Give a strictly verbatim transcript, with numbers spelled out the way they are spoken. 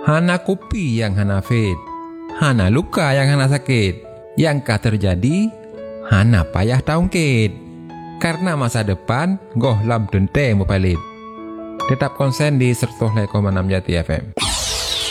Hana kopi yang hana fit, hana luka yang hana sakit, yang ka terjadi, hana payah taungkit. Karena masa depan, goh lam dente mupalit. Tetap konsen di seratus koma enam Jati F M.